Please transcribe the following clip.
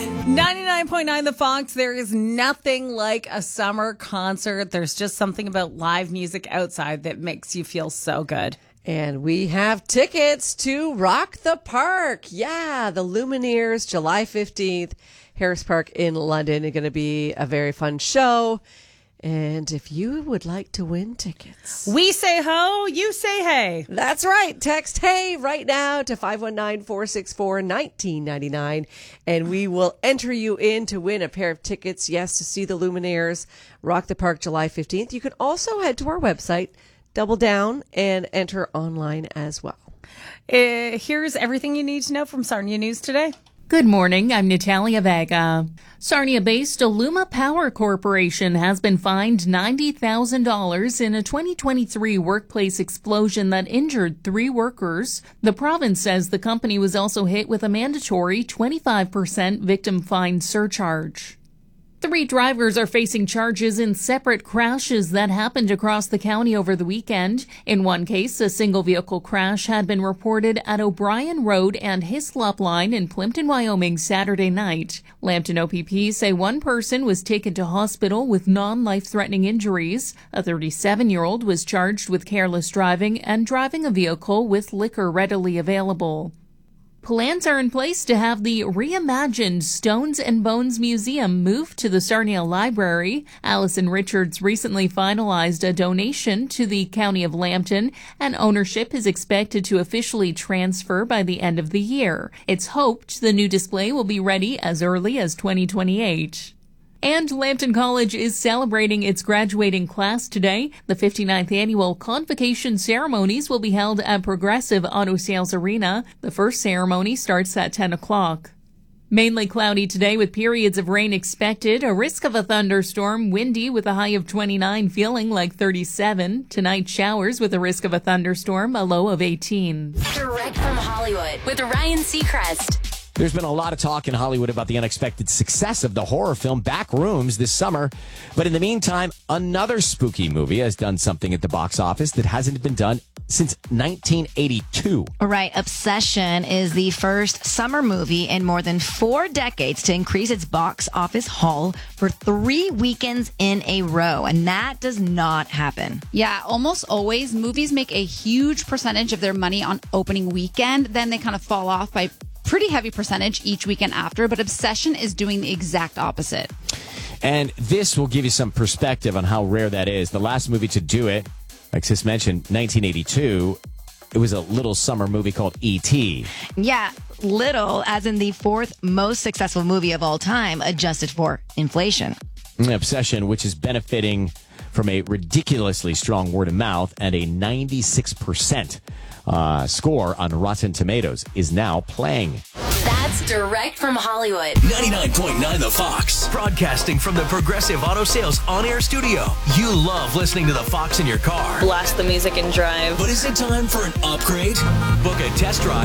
99.9 The Fox. There is nothing like a summer concert. There's just something about live music outside that makes you feel so good. And we have tickets to Rock the Park. Yeah, the Lumineers, July 15th, Harris Park in London. It's going to be a very fun show. And if you would like to win tickets, we say ho, you say hey. That's right. Text hey right now to 519-464-1999. And we will enter you in to win a pair of tickets, yes, to see the Lumineers Rock the Park July 15th. You can also head to our website, double down, and enter online as well. Here's everything you need to know from Sarnia News today. Good morning, I'm Natalia Vega. Sarnia-based Illuma Power Corporation has been fined $90,000 in a 2023 workplace explosion that injured 3 workers. The province says the company was also hit with a mandatory 25% victim fine surcharge. 3 drivers are facing charges in separate crashes that happened across the county over the weekend. In one case, a single vehicle crash had been reported at O'Brien Road and Hislop Line in Plimpton, Wyoming, Saturday night. Lambton OPP say one person was taken to hospital with non-life-threatening injuries. A 37-year-old was charged with careless driving and driving a vehicle with liquor readily available. Plans are in place to have the reimagined Stones and Bones Museum moved to the Sarnia Library. Allison Richards recently finalized a donation to the County of Lambton, and ownership is expected to officially transfer by the end of the year. It's hoped the new display will be ready as early as 2028. And Lambton College is celebrating its graduating class today. The 59th annual convocation ceremonies will be held at Progressive Auto Sales Arena. The first ceremony starts at 10 o'clock. Mainly cloudy today with periods of rain expected. A risk of a thunderstorm, windy with a high of 29, feeling like 37. Tonight, showers with a risk of a thunderstorm, a low of 18. Direct from Hollywood with Ryan Seacrest. There's been a lot of talk in Hollywood about the unexpected success of the horror film Backrooms this summer. But in the meantime, another spooky movie has done something at the box office that hasn't been done since 1982. Right. Obsession is the first summer movie in more than 4 decades to increase its box office haul for 3 weekends in a row. And that does not happen. Yeah, almost always movies make a huge percentage of their money on opening weekend. Then they kind of fall off by pretty heavy percentage each weekend after, but Obsession is doing the exact opposite. And this will give you some perspective on how rare that is. The last movie to do it, like Sis mentioned, 1982, it was a little summer movie called E.T. Yeah, little, as in the 4th most successful movie of all time, adjusted for inflation. Obsession, which is benefiting from a ridiculously strong word of mouth and a 96% score on Rotten Tomatoes, is now playing. That's direct from Hollywood. 99.9 The Fox. Broadcasting from the Progressive Auto Sales on-air studio. You love listening to The Fox in your car. Blast the music and drive. But is it time for an upgrade? Book a test drive